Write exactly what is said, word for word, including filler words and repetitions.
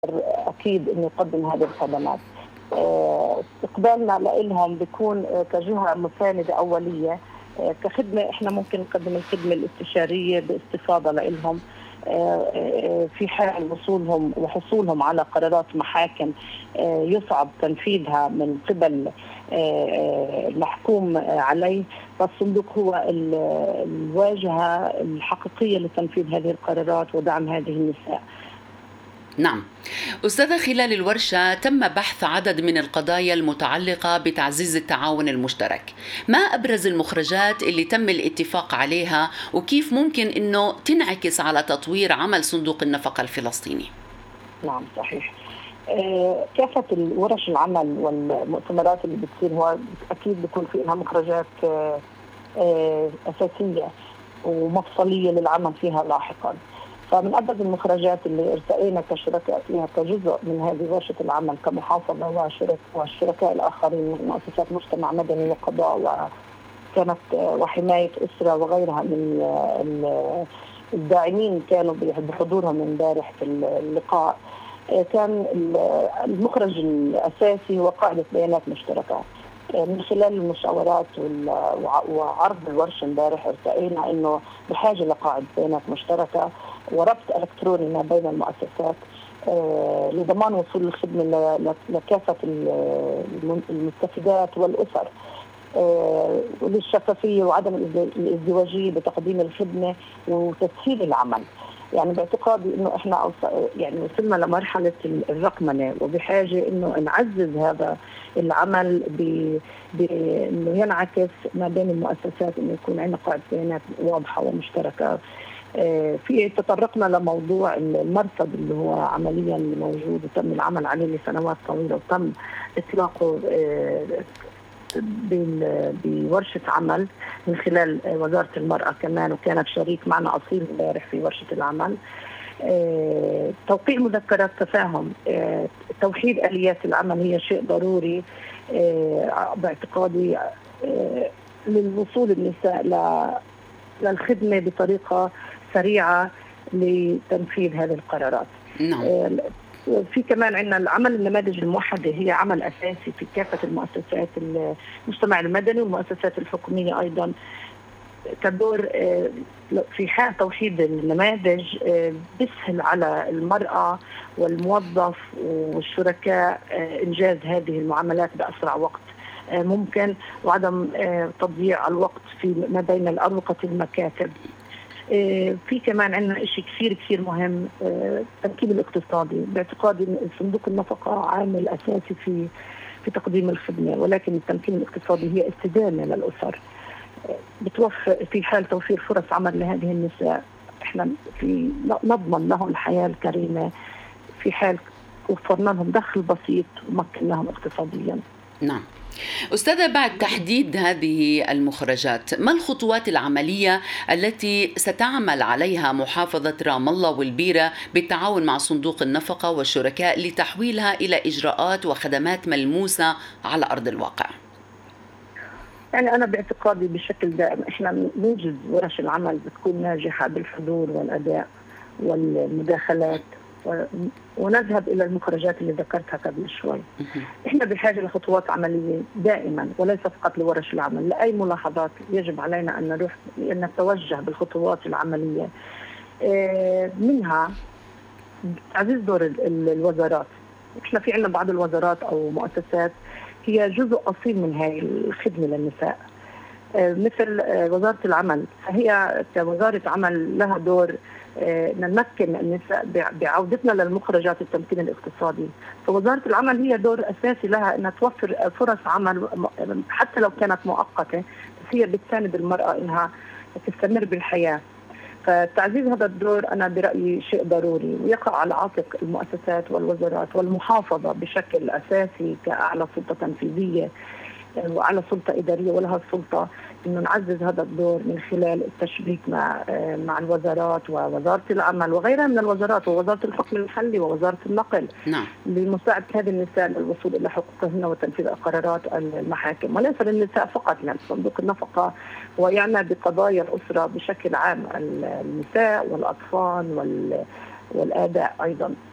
أكيد إنه يقدم هذه الخدمات. استقبالنا لهم بيكون كجهة مساندة أولية كخدمة. إحنا ممكن نقدم الخدمة الاستشارية باستفاضة لهم في حال وصولهم وحصولهم على قرارات محاكم يصعب تنفيذها من قبل المحكوم عليه، فالصندوق هو الواجهة الحقيقية لتنفيذ هذه القرارات ودعم هذه النساء. نعم أستاذة، خلال الورشة تم بحث عدد من القضايا المتعلقة بتعزيز التعاون المشترك. ما أبرز المخرجات اللي تم الاتفاق عليها وكيف ممكن أنه تنعكس على تطوير عمل صندوق النفقة الفلسطيني؟ نعم صحيح. كافة الورش العمل والمؤتمرات اللي بتصير هو أكيد بيكون فيها مخرجات أساسية ومفصلية للعمل فيها لاحقا. فمن أبرز المخرجات اللي ارتقينا كشركاء فيها كجزء من هذه ورشة العمل كمحافظة والشركاء الآخرين من مؤسسات مجتمع مدني وقضاء وكانت وحماية أسرة وغيرها من الداعمين كانوا بحضورهم امبارح في اللقاء، كان المخرج الأساسي هو قاعدة بيانات مشتركة. من خلال المشاورات وعرض الورشة امبارح ارتقينا انه بحاجة لقاعدة بيانات مشتركة وربط الكتروني ما بين المؤسسات لضمان وصول الخدمة لكافة المستفيدات والأسر وللشفافية وعدم الازدواجية بتقديم الخدمة وتسهيل العمل. يعني باعتقادي انه احنا يعني وصلنا لمرحله الرقمنه وبحاجه انه نعزز هذا العمل بانه ينعكس ما بين المؤسسات، انه يكون عندنا قاعده بيانات واضحه ومشتركه. في تطرقنا لموضوع المرصد اللي هو عمليا موجود وتم العمل عليه لسنوات طويله وتم اطلاقه بورشة عمل من خلال وزارة المرأة كمان، وكانت شريك معنا أصيل امبارح في ورشة العمل. توقيع مذكرات تفاهم، توحيد آليات العمل هي شيء ضروري باعتقادي للوصول النساء للخدمة بطريقة سريعة لتنفيذ هذه القرارات. نعم. في كمان عندنا العمل النماذج الموحدة هي عمل أساسي في كافة المؤسسات المجتمع المدني والمؤسسات الحكومية أيضا كدور في حال توحيد النماذج بيسهل على المرأة والموظف والشركاء إنجاز هذه المعاملات بأسرع وقت ممكن وعدم تضييع الوقت في ما بين الأروقة المكاتب. في كمان عندنا شيء كثير كثير مهم، التمكين الاقتصادي. باعتقادي ان صندوق النفقه عامل اساسي في في تقديم الخدمه، ولكن التمكين الاقتصادي هي استدامه للاسر بتوفر في حال توفير فرص عمل لهذه النساء. احنا في نضمن لهم الحياه الكريمه في حال وفرنا لهم دخل بسيط ومكناهم اقتصاديا. نعم. أستاذة، بعد تحديد هذه المخرجات ما الخطوات العملية التي ستعمل عليها محافظة رام الله والبيرة بالتعاون مع صندوق النفقة والشركاء لتحويلها إلى إجراءات وخدمات ملموسة على أرض الواقع؟ يعني أنا باعتقادي بشكل دائم إحنا نوجد ورش العمل بتكون ناجحة بالحضور والأداء والمداخلات ونذهب إلى المخرجات اللي ذكرتها قبل شوي. إحنا بحاجة لخطوات عملية دائما وليس فقط لورش العمل. لأي ملاحظات يجب علينا أن نروح أن نتوجه بالخطوات العملية، منها تعزيز دور الوزارات. إحنا في عندنا بعض الوزارات أو مؤسسات هي جزء أصيل من هذه الخدمة للنساء، مثل وزارة العمل، فهي كوزارة عمل لها دور نمكن النساء بعودتنا للمخرجات التمكين الاقتصادي. فوزارة العمل هي دور أساسي لها أنها توفر فرص عمل حتى لو كانت مؤقتة، بس هي بتساند المرأة أنها تستمر بالحياة. فتعزيز هذا الدور أنا برأيي شيء ضروري ويقع على عاتق المؤسسات والوزارات والمحافظة بشكل أساسي كأعلى سلطة تنفيذية وعلى سلطة إدارية ولها السلطة إنه نعزز هذا الدور من خلال التشبيك مع مع الوزارات ووزارة العمل وغيرها من الوزارات ووزارة الحكم المحلي ووزارة النقل. نعم. لمساعدة هذه النساء للوصول إلى حقوقهن وتنفيذ قرارات المحاكم، وليس للنساء فقط، لأن صندوق النفقة ويعنى بقضايا الأسرة بشكل عام، النساء والأطفال والآباء أيضا.